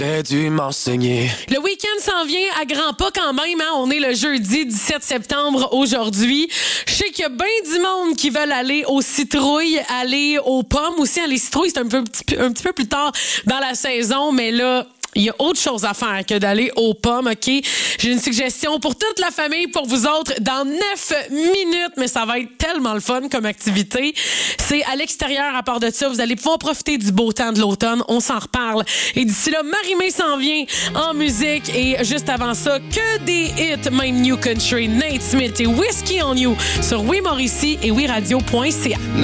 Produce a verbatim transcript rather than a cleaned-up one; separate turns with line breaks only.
J'ai dû m'enseigner.
Le week-end s'en vient à grands pas quand même. Hein? On est le jeudi dix-sept septembre aujourd'hui. Je sais qu'il y a bien du monde qui veulent aller aux citrouilles, aller aux pommes aussi. Hein, les citrouilles, c'est un, peu, un, petit, un petit peu plus tard dans la saison, mais là... il y a autre chose à faire que d'aller aux pommes, OK? J'ai une suggestion pour toute la famille, pour vous autres, dans neuf minutes, mais ça va être tellement le fun comme activité. C'est à l'extérieur, à part de ça, vous allez pouvoir profiter du beau temps de l'automne. On s'en reparle. Et d'ici là, Marie-Mé s'en vient en musique. Et juste avant ça, que des hits, même New Country, Nate Smith et Whiskey on You sur Oui Mauricie et oui radio point c a.